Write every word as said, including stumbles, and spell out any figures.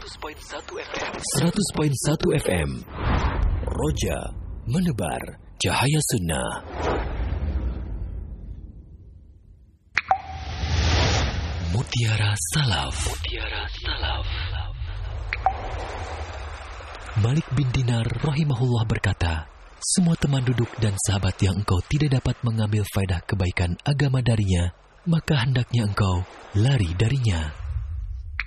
seratus koma satu F M. Roja menebar cahaya sunnah. Mutiara Salaf. Mutiara Salaf. Malik bin Dinar rahimahullah berkata, semua teman duduk dan sahabat yang engkau tidak dapat mengambil faedah kebaikan agama darinya, maka hendaknya engkau lari darinya.